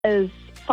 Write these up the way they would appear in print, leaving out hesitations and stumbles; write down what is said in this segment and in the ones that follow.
is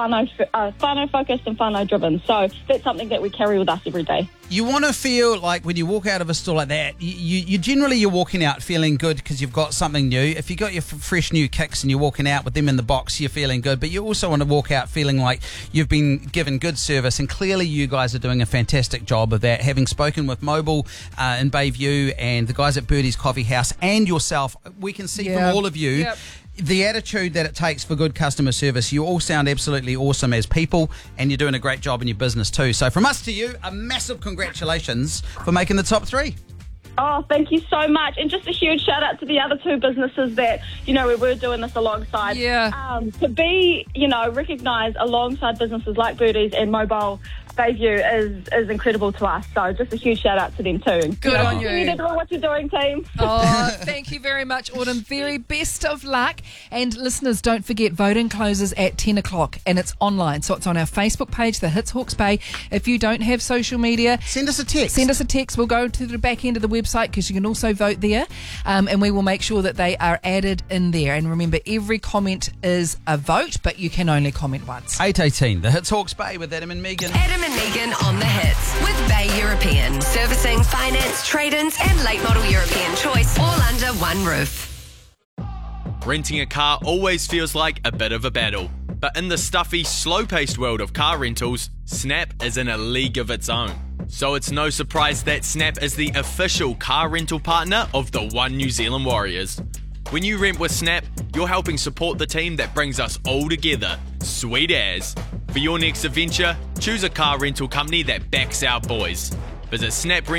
whānau focused and whānau driven. So that's something that we carry with us every day. You want to feel like when you walk out of a store like that, you're walking out feeling good because you've got something new. If you got your fresh new kicks and you're walking out with them in the box, you're feeling good. But you also want to walk out feeling like you've been given good service. And clearly you guys are doing a fantastic job of that. Having spoken with Mobile in Bayview and the guys at Birdie's Coffee House and yourself, we can see from all of you the attitude that it takes for good customer service. You all sound absolutely awesome as people, and you're doing a great job in your business too. So from us to you, a massive congratulations for making the top 3. Oh, thank you so much. And just a huge shout out to the other 2 businesses that, we were doing this alongside. To be, recognised alongside businesses like Birdie's and Mobile Bayview is incredible to us. So just a huge shout out to them too. Good on you. Continue to do what you're doing, team. Oh, thank you very much, Autumn. Very best of luck. And listeners, don't forget, voting closes at 10 o'clock and it's online. So it's on our Facebook page, The Hits Hawke's Bay. If you don't have social media, send us a text. We'll go to the back end of the website because you can also vote there. And we will make sure that they are added in there. And remember, every comment is a vote, but you can only comment once. 8:18, The Hits Hawke's Bay with Adam and Megan. Adam and Megan on The Hits with Bay European. Servicing, finance, trade-ins and late model European choice all under one roof. Renting a car always feels like a bit of a battle. But in the stuffy, slow-paced world of car rentals, Snap is in a league of its own. So it's no surprise that Snap is the official car rental partner of the One New Zealand Warriors. When you rent with Snap, you're helping support the team that brings us all together. Sweet as. For your next adventure, choose a car rental company that backs our boys. Visit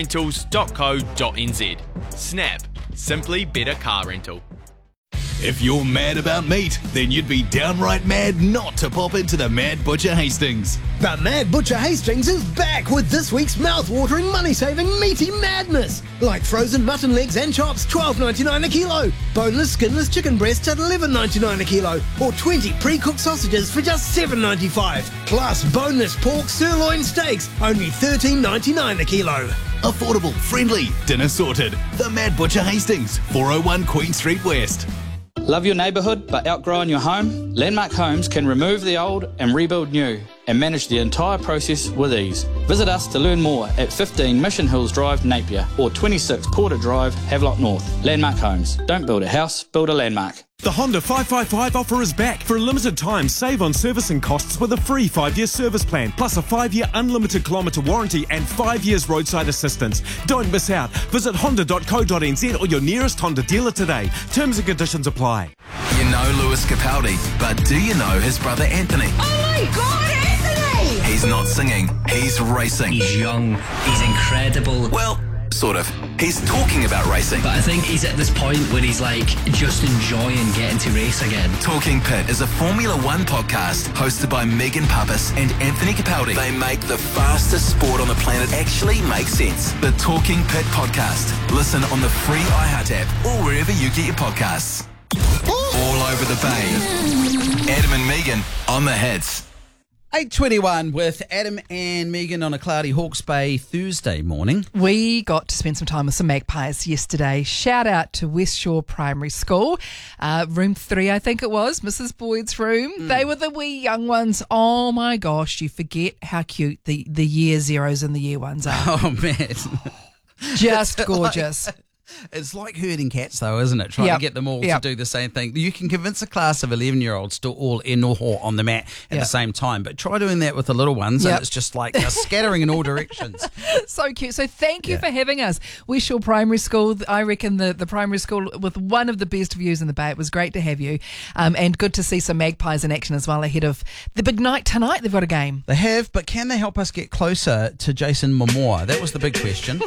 snaprentals.co.nz. Snap. Simply better car rental. If you're mad about meat, then you'd be downright mad not to pop into the Mad Butcher Hastings. The Mad Butcher Hastings is back with this week's mouth-watering, money-saving meaty madness. Like frozen mutton legs and chops, $12.99 a kilo. Boneless, skinless chicken breasts at $11.99 a kilo. Or 20 pre-cooked sausages for just $7.95. Plus boneless pork sirloin steaks, only $13.99 a kilo. Affordable, friendly, dinner sorted. The Mad Butcher Hastings, 401 Queen Street West. Love your neighbourhood but outgrowing your home? Landmark Homes can remove the old and rebuild new and manage the entire process with ease. Visit us to learn more at 15 Mission Hills Drive, Napier or 26 Porter Drive, Havelock North. Landmark Homes. Don't build a house, build a landmark. The Honda 555 offer is back. For a limited time, save on servicing costs with a free 5-year service plan, plus a 5-year unlimited kilometre warranty and 5 years roadside assistance. Don't miss out. Visit honda.co.nz or your nearest Honda dealer today. Terms and conditions apply. You know Lewis Capaldi, but do you know his brother Anthony? Oh my God, Anthony! He's not singing, he's racing. He's young, he's incredible. Well, sort of. He's talking about racing. But I think he's at this point where he's like just enjoying getting to race again. Talking Pit is a Formula One podcast hosted by Megan Pappas and Anthony Capaldi. They make the fastest sport on the planet actually make sense. The Talking Pit podcast. Listen on the free iHeart app or wherever you get your podcasts. All over the Bay. Adam and Megan on The Hits. 8:21 with Adam and Megan on a cloudy Hawke's Bay Thursday morning. We got to spend some time with some magpies yesterday. Shout out to West Shore Primary School. Room 3, I think it was, Mrs. Boyd's room. They were the wee young ones. Oh my gosh, you forget how cute the year zeros and the year ones are. Oh man. Just gorgeous. It's like herding cats, though, isn't it? Trying to get them all to do the same thing. You can convince a class of 11-year-olds to all in or on the mat at the same time, but try doing that with the little ones, and it's just like they're scattering in all directions. So cute. So thank you for having us. West Shore Primary School, I reckon the primary school with one of the best views in the Bay. It was great to have you, and good to see some magpies in action as well ahead of the big night tonight. They've got a game. They have, but can they help us get closer to Jason Momoa? That was the big question.